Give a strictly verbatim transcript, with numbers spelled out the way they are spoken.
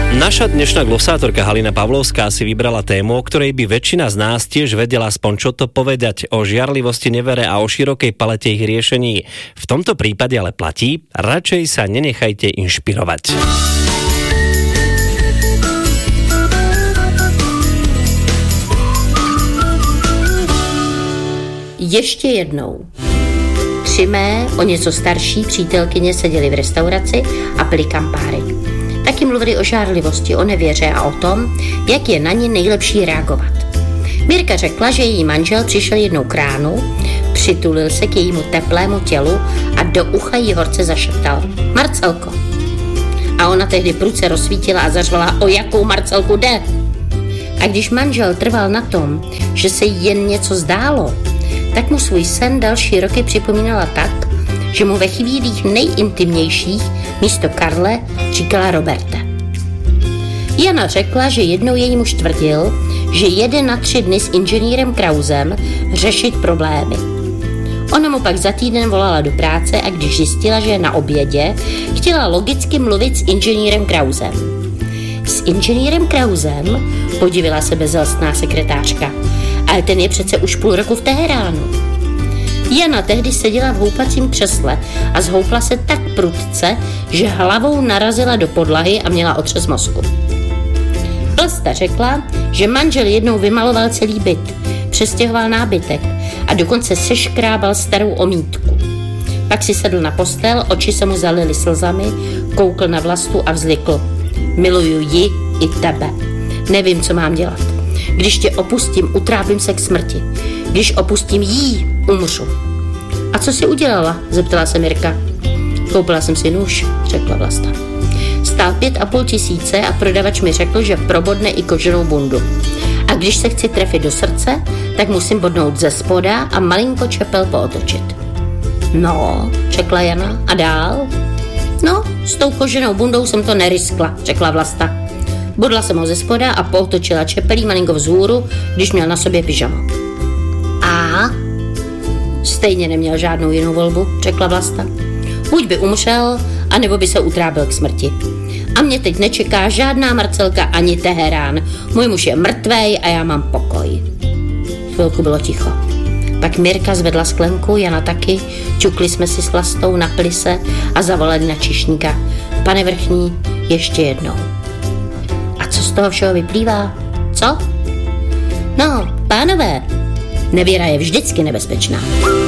Naša dnešná glosátorka Halina Pavlovská si vybrala tému, o ktorej by väčšina z nás tiež vedela aspoň čo to povedať, o žiarlivosti, nevere a o širokej palete ich riešení. V tomto prípade ale platí, radšej sa nenechajte inšpirovať. Ještě jednou. Tři mé, o něco starší přítelkyně seděly v restauraci a pili Campari. Taky mluvili o žárlivosti, o nevěře a o tom, jak je na ně nejlepší reagovat. Mirka řekla, že její manžel přišel jednou k ránu, přitulil se k jejímu teplému tělu a do ucha jí horce zašeptal: Marcelko. A ona tehdy prudce rozsvítila a zařvala, o jakou Marcelku jde. A když manžel trval na tom, že se jí jen něco zdálo, tak mu svůj sen další roky připomínala tak, že mu ve chvílích nejintimnějších místo Karle říkala Roberte. Jana řekla, že jednou její muž tvrdil, že jede na tři dny s inženýrem Krausem řešit problémy. Ona mu pak za týden volala do práce a když zjistila, že je na obědě, chtěla logicky mluvit s inženýrem Krausem. S inženýrem Krausem, podivila se bezelstná sekretářka, ale ten je přece už půl roku v Teheránu. Jana tehdy seděla v houpacím křesle a zhoupla se tak prudce, že hlavou narazila do podlahy a měla otřes mozku. Vlasta řekla, že manžel jednou vymaloval celý byt, přestěhoval nábytek a dokonce seškrábal starou omítku. Pak si sedl na postel, oči se mu zalily slzami, koukl na Vlastu a vzlikl: Miluju ji i tebe. Nevím, co mám dělat. Když tě opustím, utrápím se k smrti. Když opustím jí, umřu. A co jsi udělala? Zeptala se Mirka. Koupila jsem si nůž, řekla Vlasta. Stál pět a půl tisíce a prodavač mi řekl, že probodne i koženou bundu. A když se chci trefit do srdce, tak musím bodnout ze spoda a malinko čepel pootočit. No, řekla Jana, a dál? No, s tou koženou bundou jsem to neriskla, řekla Vlasta. Bodla jsem ho ze spoda a pootočila čepelí malinko vzhůru, když měl na sobě pyžamo. A stejně neměl žádnou jinou volbu, řekla Vlasta. Buď by umřel, anebo by se utrábil k smrti. A mě teď nečeká žádná Marcelka ani Teherán. Můj muž je mrtvej a já mám pokoj. Chvilku bylo ticho. Pak Mirka zvedla sklenku, Jana taky, čukli jsme si s Vlastou, napili se a zavolali na číšníka. Pane vrchní, ještě jednou. A co z toho všeho vyplývá? Co? No, pánové, nevěra je vždycky nebezpečná.